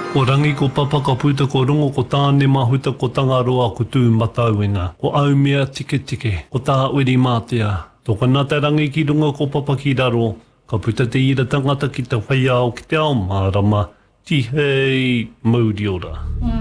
Ko rangi ko papa ka puta ko rongo ko tāne mahuta ko tangaroa ko tū matauinga. Ko au mea tike tike, ko tā uri mātea. Tō kanata rangi ki runga ko papa ki raro, ka puta te ira tangata ki te whaiao ki te ao mārama, ti hei mauri ora.